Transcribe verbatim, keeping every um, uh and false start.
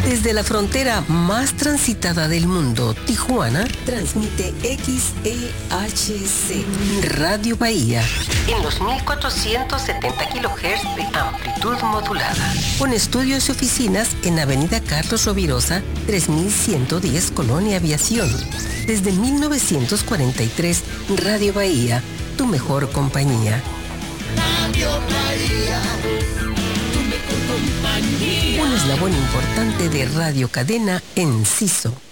Desde la frontera más transitada del mundo, Tijuana, transmite X E H C, Radio Bahía, en los mil cuatrocientos setenta kilohertz de amplitud modulada. Con estudios y oficinas en Avenida Carlos Rovirosa, tres mil ciento diez, Colonia Aviación. Desde mil novecientos cuarenta y tres, Radio Bahía, tu mejor compañía. Radio Bahía, tu mejor compañía. Un eslabón importante de Radio Cadena Enciso.